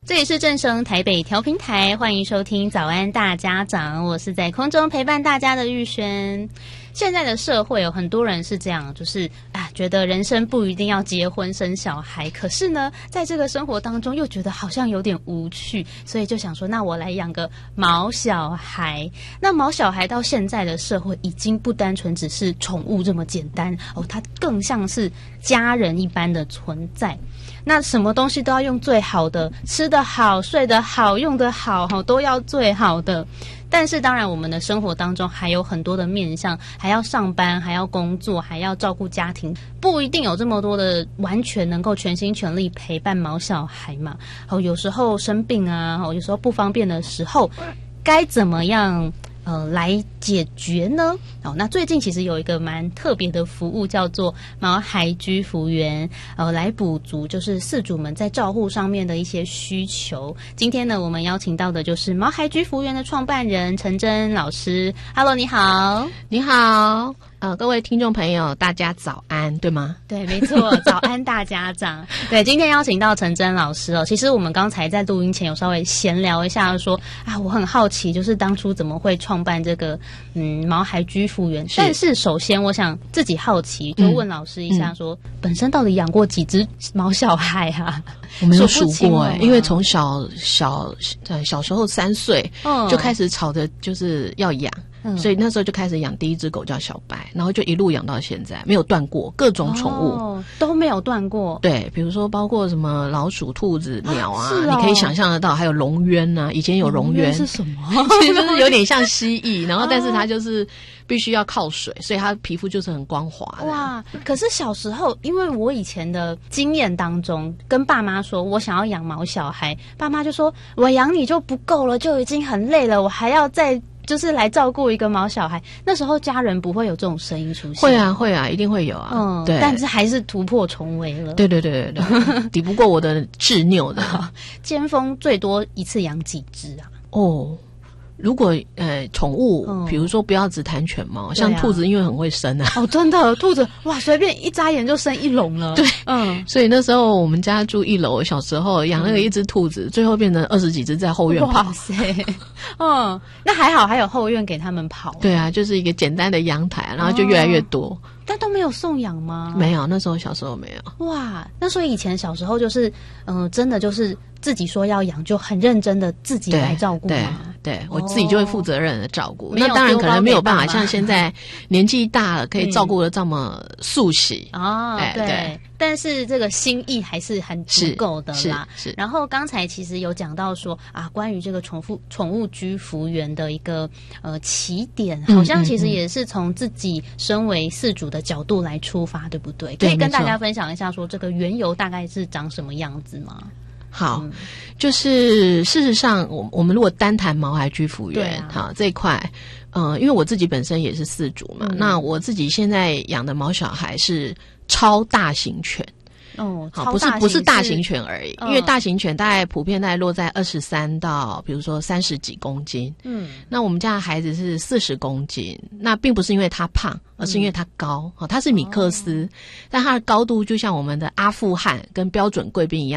这里是正声台北调频台，欢迎收听早安大家长，我是在空中陪伴大家的玉轩。现在的社会有很多人是这样，就是觉得人生不一定要结婚生小孩，可是呢在这个生活当中又觉得好像有点无趣，所以就想说那我来养个毛小孩。那毛小孩到现在的社会已经不单纯只是宠物这么简单哦，它更像是家人一般的存在。那什么东西都要用最好的，吃得好睡得好用得好都要最好的。但是当然我们的生活当中还有很多的面向，还要上班，还要工作，还要照顾家庭，不一定有这么多的完全能够全心全力陪伴毛小孩嘛。有时候生病啊，有时候不方便的时候该怎么样来解决呢？那最近其实有一个蛮特别的服务叫做毛孩居服员，来补足就是饲主们在照护上面的一些需求。今天呢我们邀请到的就是毛孩居服员的创办人陈真老师。 Hello， 你好。 你好，各位听众朋友大家早安，对吗？ 对，没错，早安大家长。对，今天邀请到陈真老师其实我们刚才在录音前有稍微闲聊一下说我很好奇就是当初怎么会创办这个毛孩居服员。但是首先我想自己好奇就问老师一下说，本身到底养过几只毛小孩啊？ 我没有数过因为从小时候3岁就开始吵着就是要养，所以那时候就开始养第一只狗叫小白，然后就一路养到现在，没有断过，各种宠物都没有断过。 对，比如说包括什么老鼠、兔子、鸟啊，你可以想象得到，还有龙渊啊，以前有龙渊是什么？ 其实就是有点像蜥蜴，然后但是它就是必须要靠水，所以它皮肤就是很光滑的。 哇！可是小时候，因为我以前的经验当中，跟爸妈说我想要养毛小孩，爸妈就说我养你就不够了，就已经很累了，我还要再就是来照顾一个毛小孩。那时候家人不会有这种声音出现？会啊， 一定会有啊。对， 但是还是突破重围了。 对，抵不过我的执拗的。 尖峰最多一次养几只啊？ 如果宠物比如说不要只谈犬猫，像兔子因为很会生真的兔子哇随便一眨眼就生一笼了。 对，所以那时候我们家住1楼，小时候养那个一只兔子，最后变成20几只在后院跑。 哇塞，那还好还有后院给他们跑。 对啊，就是一个简单的阳台，然后就越来越多。 但都没有送养吗？ 没有，那时候小时候没有。 哇，那所以以前小时候就是真的就是自己说要养就很认真的自己来照顾吗？ 对，我自己就会负责任的照顾。那当然可能没有办法像现在年纪大了可以照顾的这么速洗。 对，但是这个心意还是很足够的啦。 是。 然后刚才其实有讲到说关于这个宠物居服员的一个起点，好像其实也是从自己身为饲主的角度来出发，对不对？可以跟大家分享一下说这个缘由大概是长什么样子吗？ 好，就是事实上我们如果单谈毛孩居服员这一块因为我自己本身也是饲主嘛，那我自己现在养的毛小孩是超大型犬。好，不是大型犬而已，因为大型犬普遍大概落在23到比如说30几公斤。那我们家的孩子是40公斤，那并不是因为他胖，而是因为他高。他是米克斯，但他的高度就像我们的阿富汗跟标准贵宾一样